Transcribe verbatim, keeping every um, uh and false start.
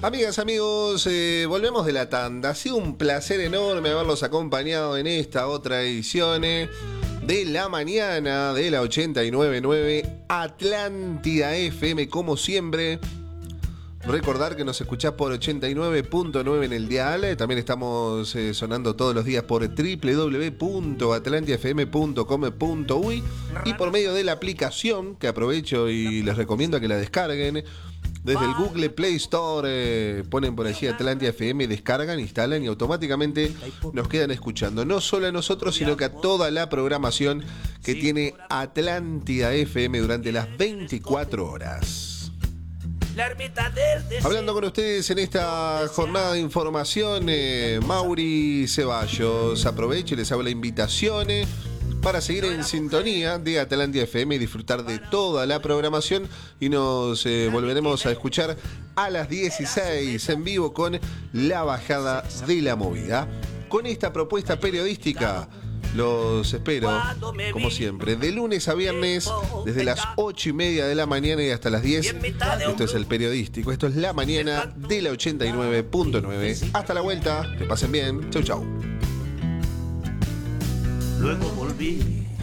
Amigas, amigos, eh, volvemos de la tanda. Ha sido un placer enorme haberlos acompañado en esta otra edición eh, de la mañana de la ochenta y nueve punto nueve Atlántida F M, como siempre. Recordar que nos escuchás por ochenta y nueve punto nueve en el dial. También estamos eh, sonando todos los días por doble u doble u doble u punto atlantia f m punto com punto u y y por medio de la aplicación, que aprovecho y les recomiendo a que la descarguen. Desde el Google Play Store eh, ponen por allí Atlántida F M, descargan, instalan y automáticamente nos quedan escuchando. No solo a nosotros, sino que a toda la programación que tiene Atlántida F M durante las veinticuatro horas. Hablando con ustedes en esta jornada de información, eh, Mauri Ceballos. Aprovecho y les hago la invitación eh, para seguir en sintonía de Atlántida F M y disfrutar de toda la programación. Y nos eh, volveremos a escuchar a las dieciséis en vivo con La Bajada de la Movida. Con esta propuesta periodística los espero, como siempre, de lunes a viernes, desde las ocho y media de la mañana y hasta las diez. Esto es el periodístico, esto es La Mañana de la ochenta y nueve punto nueve. Hasta la vuelta, que pasen bien. Chau, chau. Luego volví